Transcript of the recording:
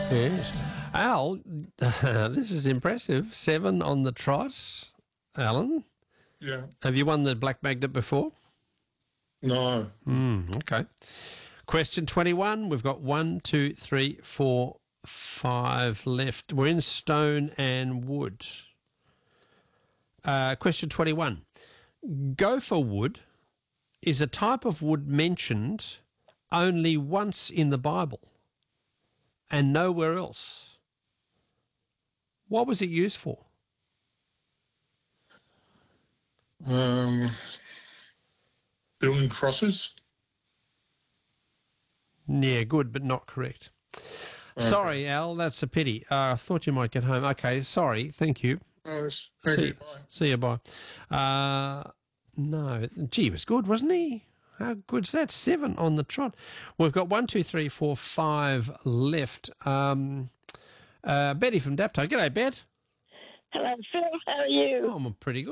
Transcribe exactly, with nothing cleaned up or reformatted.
Yes. Al, this is impressive. Seven on the trot. Alan, Yeah. have you won the Black Magnet before? No. Mm, okay. Question twenty-one. We've got one, two, three, four, five left. We're in stone and wood. Uh, question twenty-one. Gopher wood is a type of wood mentioned only once in the Bible and nowhere else. What was it used for? Um, building crosses. Yeah, good, but not correct. Okay. Sorry, Al, that's a pity. Uh, I thought you might get home. Okay, sorry. Thank you. Oh, yes. Thank see, you. Bye. See you, bye. Uh, no, gee, he was good, wasn't he? How good's that? Seven on the trot. We've got one, two, three, four, five left. Um, uh, Betty from Dapto. G'day, Bet. Hello, Phil. How are you? Oh, I'm pretty good.